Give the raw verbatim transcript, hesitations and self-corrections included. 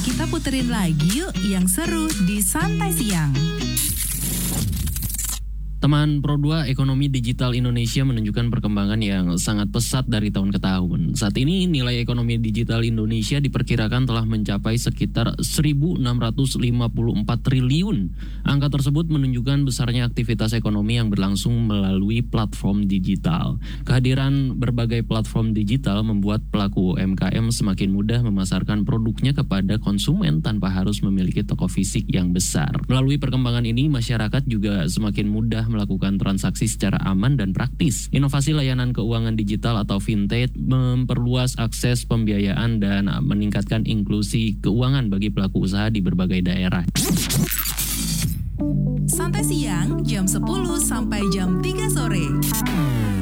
Kita puterin lagi yuk yang seru di Santai Siang. Teman Pro dua Ekonomi Digital Indonesia menunjukkan perkembangan yang sangat pesat dari tahun ke tahun. Saat ini nilai ekonomi digital Indonesia diperkirakan telah mencapai sekitar seribu enam ratus lima puluh empat triliun. Angka tersebut menunjukkan besarnya aktivitas ekonomi yang berlangsung melalui platform digital. Kehadiran berbagai platform digital membuat pelaku U M K M semakin mudah memasarkan produknya kepada konsumen tanpa harus memiliki toko fisik yang besar. Melalui perkembangan ini, masyarakat juga semakin mudah melakukan transaksi secara aman dan praktis. Inovasi layanan keuangan digital atau fintech memperluas akses pembiayaan dan meningkatkan inklusi keuangan bagi pelaku usaha di berbagai daerah. Santai Siang jam sepuluh sampai jam tiga sore.